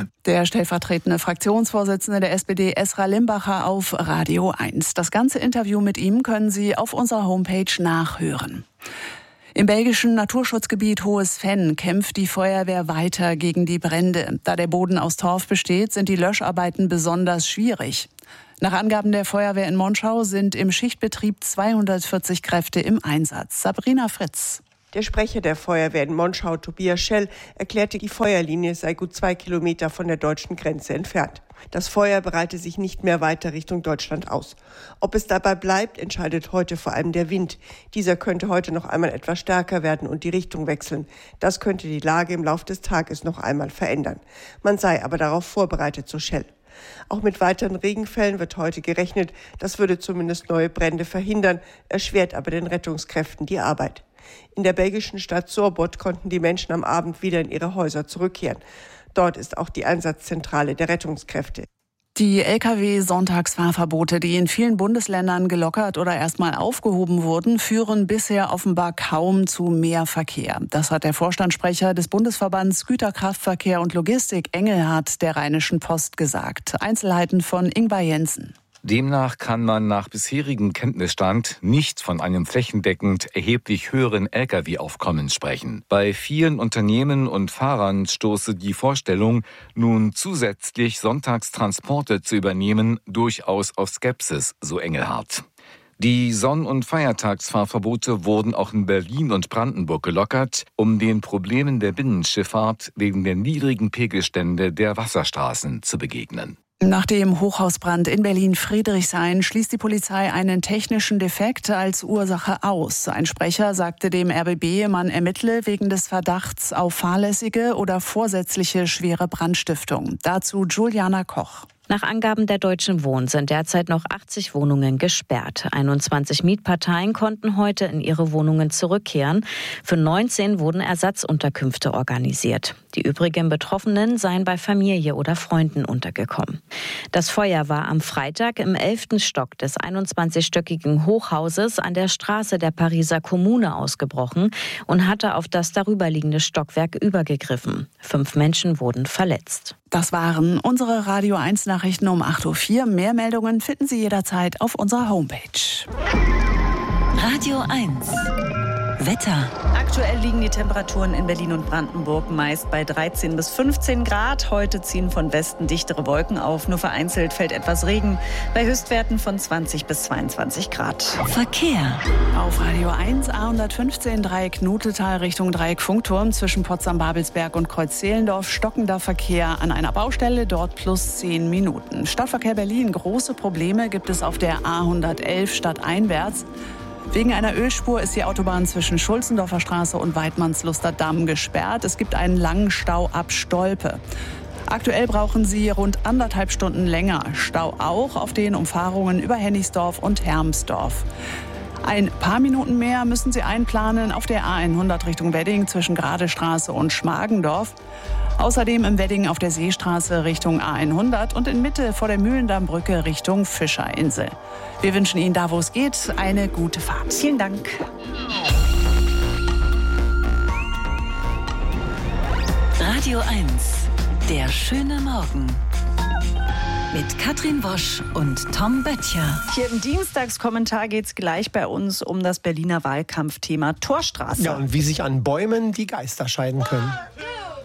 Der stellvertretende Fraktionsvorsitzende der SPD, Esra Limbacher, auf Radio 1. Das ganze Interview mit ihm können Sie auf unserer Homepage nachhören. Im belgischen Naturschutzgebiet Hohes Venn kämpft die Feuerwehr weiter gegen die Brände. Da der Boden aus Torf besteht, sind die Löscharbeiten besonders schwierig. Nach Angaben der Feuerwehr in Monschau sind im Schichtbetrieb 240 Kräfte im Einsatz. Sabrina Fritz. Der Sprecher der Feuerwehr in Monschau, Tobias Schell, erklärte, die Feuerlinie sei gut 2 Kilometer von der deutschen Grenze entfernt. Das Feuer breite sich nicht mehr weiter Richtung Deutschland aus. Ob es dabei bleibt, entscheidet heute vor allem der Wind. Dieser könnte heute noch einmal etwas stärker werden und die Richtung wechseln. Das könnte die Lage im Laufe des Tages noch einmal verändern. Man sei aber darauf vorbereitet, so Schell. Auch mit weiteren Regenfällen wird heute gerechnet. Das würde zumindest neue Brände verhindern, erschwert aber den Rettungskräften die Arbeit. In der belgischen Stadt Sorbot konnten die Menschen am Abend wieder in ihre Häuser zurückkehren. Dort ist auch die Einsatzzentrale der Rettungskräfte. Die Lkw-Sonntagsfahrverbote, die in vielen Bundesländern gelockert oder erstmal aufgehoben wurden, führen bisher offenbar kaum zu mehr Verkehr. Das hat der Vorstandssprecher des Bundesverbands Güterkraftverkehr und Logistik, Engelhardt, der Rheinischen Post gesagt. Einzelheiten von Ingvar Jensen. Demnach kann man nach bisherigem Kenntnisstand nicht von einem flächendeckend erheblich höheren Lkw-Aufkommen sprechen. Bei vielen Unternehmen und Fahrern stoße die Vorstellung, nun zusätzlich Sonntagstransporte zu übernehmen, durchaus auf Skepsis, so Engelhardt. Die Sonn- und Feiertagsfahrverbote wurden auch in Berlin und Brandenburg gelockert, um den Problemen der Binnenschifffahrt wegen der niedrigen Pegelstände der Wasserstraßen zu begegnen. Nach dem Hochhausbrand in Berlin-Friedrichshain schließt die Polizei einen technischen Defekt als Ursache aus. Ein Sprecher sagte dem RBB, man ermittle wegen des Verdachts auf fahrlässige oder vorsätzliche schwere Brandstiftung. Dazu Juliana Koch. Nach Angaben der Deutschen Wohnen sind derzeit noch 80 Wohnungen gesperrt. 21 Mietparteien konnten heute in ihre Wohnungen zurückkehren. Für 19 wurden Ersatzunterkünfte organisiert. Die übrigen Betroffenen seien bei Familie oder Freunden untergekommen. Das Feuer war am Freitag im 11. Stock des 21-stöckigen Hochhauses an der Straße der Pariser Kommune ausgebrochen und hatte auf das darüberliegende Stockwerk übergegriffen. 5 Menschen wurden verletzt. Das waren unsere Radio 1 Nachrichten um 8.04 Uhr. Mehr Meldungen finden Sie jederzeit auf unserer Homepage. Radio 1. Wetter. Aktuell liegen die Temperaturen in Berlin und Brandenburg meist bei 13 bis 15 Grad. Heute ziehen von Westen dichtere Wolken auf. Nur vereinzelt fällt etwas Regen bei Höchstwerten von 20 bis 22 Grad. Verkehr. Auf Radio 1 A115 Dreieck Nutetal Richtung Dreieck Funkturm zwischen Potsdam-Babelsberg und Kreuz-Zehlendorf stockender Verkehr an einer Baustelle, dort plus 10 Minuten. Stadtverkehr Berlin, große Probleme gibt es auf der A111 stadteinwärts. Wegen einer Ölspur ist die Autobahn zwischen Schulzendorfer Straße und Weidmannsluster Damm gesperrt. Es gibt einen langen Stau ab Stolpe. Aktuell brauchen Sie rund 1,5 Stunden länger. Stau auch auf den Umfahrungen über Hennigsdorf und Hermsdorf. Ein paar Minuten mehr müssen Sie einplanen auf der A100 Richtung Wedding zwischen Gradestraße und Schmargendorf. Außerdem im Wedding auf der Seestraße Richtung A100 und in Mitte vor der Mühlendammbrücke Richtung Fischerinsel. Wir wünschen Ihnen da, wo es geht, eine gute Fahrt. Vielen Dank. Radio 1. Der schöne Morgen. Mit Katrin Wosch und Tom Böttcher. Hier im Dienstagskommentar geht es gleich bei uns um das Berliner Wahlkampfthema Torstraße. Ja, und wie sich an Bäumen die Geister scheiden können.